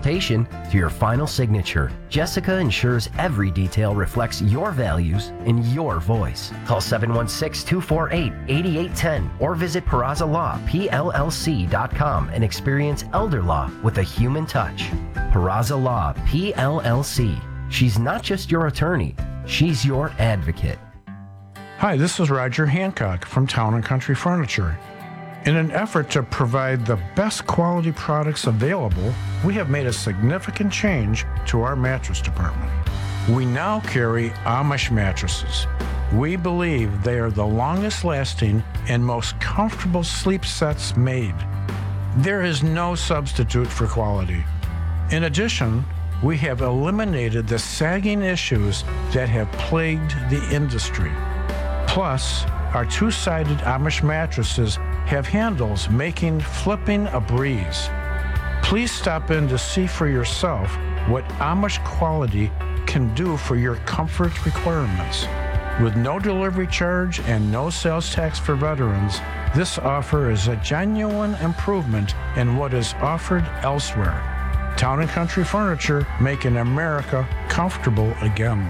consultation to your final signature. Jessica ensures every detail reflects your values and your voice. Call 716-248-8810 or visit PerrazzaLawPLLC.com and experience elder law with a human touch. Peraza Law PLLC. She's not just your attorney, she's your advocate. Hi, this is Roger Hancock from Town & Country Furniture. In an effort to provide the best quality products available, we have made a significant change to our mattress department. We now carry Amish mattresses. We believe they are the longest lasting and most comfortable sleep sets made. There is no substitute for quality. In addition, we have eliminated the sagging issues that have plagued the industry. Plus, our two-sided Amish mattresses have handles making flipping a breeze. Please stop in to see for yourself what Amish quality can do for your comfort requirements. With no delivery charge and no sales tax for veterans, this offer is a genuine improvement in what is offered elsewhere. Town & Country Furniture, making America comfortable again.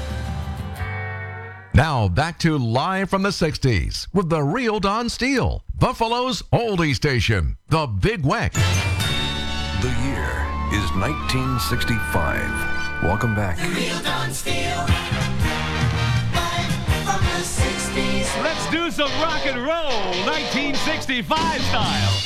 Now back to Live from the 60s with the real Don Steele, Buffalo's oldie station, The Big Weck. The year is 1965. Welcome back. The real Don Steele. Live from the 60s. Let's do some rock and roll, 1965 style.